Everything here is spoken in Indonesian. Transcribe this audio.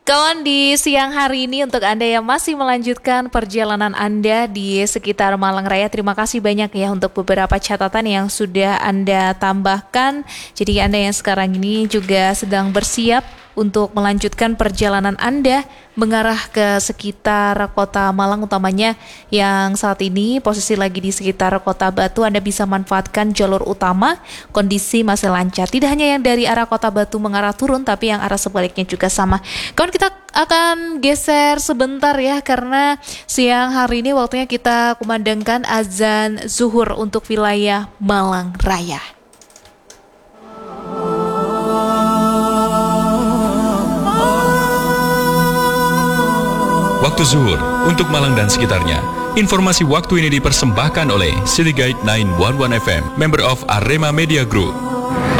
Kawan, di siang hari ini untuk Anda yang masih melanjutkan perjalanan Anda di sekitar Malang Raya, terima kasih banyak ya untuk beberapa catatan yang sudah Anda tambahkan. Jadi Anda yang sekarang ini juga sedang bersiap untuk melanjutkan perjalanan Anda mengarah ke sekitar kota Malang, utamanya yang saat ini posisi lagi di sekitar kota Batu. Anda bisa manfaatkan jalur utama, kondisi masih lancar. Tidak hanya yang dari arah kota Batu mengarah turun, tapi yang arah sebaliknya juga sama. Kawan, kita akan geser sebentar ya, karena siang hari ini waktunya kita kumandangkan azan zuhur untuk wilayah Malang Raya. Waktu zuhur untuk Malang dan sekitarnya. Informasi waktu ini dipersembahkan oleh City Guide 911 FM, member of Arema Media Group.